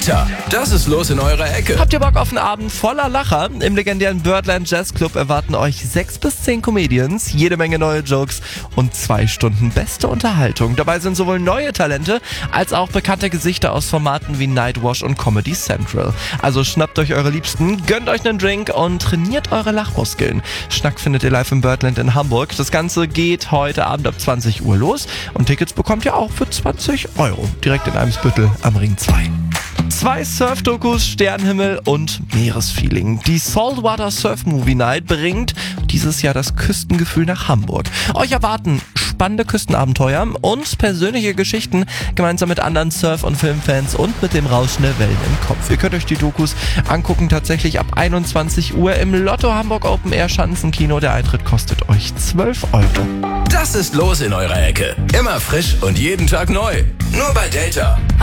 Delta, das ist los in eurer Ecke. Habt ihr Bock auf einen Abend voller Lacher? Im legendären Birdland Jazz Club erwarten euch 6 bis 10 Comedians, jede Menge neue Jokes und 2 Stunden beste Unterhaltung. Dabei sind sowohl neue Talente als auch bekannte Gesichter aus Formaten wie Nightwash und Comedy Central. Also schnappt euch eure Liebsten, gönnt euch einen Drink und trainiert eure Lachmuskeln. Schnack findet ihr live im Birdland in Hamburg. Das Ganze geht heute Abend ab 20 Uhr los und Tickets bekommt ihr auch für 20 €. Direkt in Eimsbüttel am Ring 2. 2 Surf-Dokus, Sternenhimmel und Meeresfeeling. Die Saltwater Surf Movie Night bringt dieses Jahr das Küstengefühl nach Hamburg. Euch erwarten spannende Küstenabenteuer und persönliche Geschichten gemeinsam mit anderen Surf- und Filmfans und mit dem Rauschen der Wellen im Kopf. Ihr könnt euch die Dokus angucken, tatsächlich ab 21 Uhr im Lotto Hamburg Open Air Schanzenkino. Der Eintritt kostet euch 12 €. Das ist los in eurer Ecke. Immer frisch und jeden Tag neu. Nur bei Delta.